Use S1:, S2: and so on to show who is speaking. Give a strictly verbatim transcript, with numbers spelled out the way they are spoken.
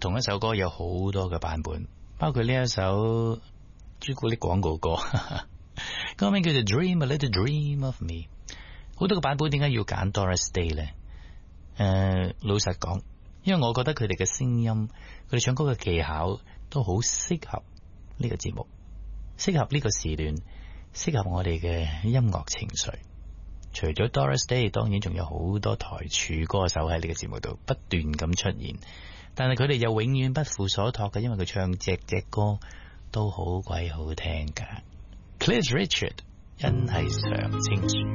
S1: 同一首歌有好多嘅版本，包括呢一首朱古力廣告歌，歌名叫做 Dream a Little Dream of Me。好多個版本，點解要揀 Doris Day 呢？誒、呃，老實講，因為我覺得佢哋嘅聲音，佢哋唱歌嘅技巧都好適合呢個節目，適合呢個時段，適合我哋嘅音樂情緒。除咗 Doris Day， 當然仲有好多台柱歌手喺呢個節目度不斷咁出現，但係佢哋又永遠不負所託嘅，因為佢唱隻隻歌都好鬼好聽噶。Cliff Richard 因係常青樹。